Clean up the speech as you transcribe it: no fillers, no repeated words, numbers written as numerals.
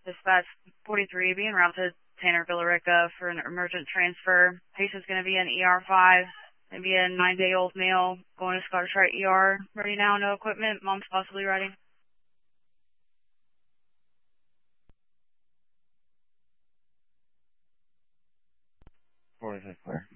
Dispatch 43 being routed to Tanner Villarica for an emergent transfer. Patient's going to be in ER5. Maybe a 9-day-old male going to Scottish Rite ER. Ready now, no equipment. Mom's possibly riding. 45 clear.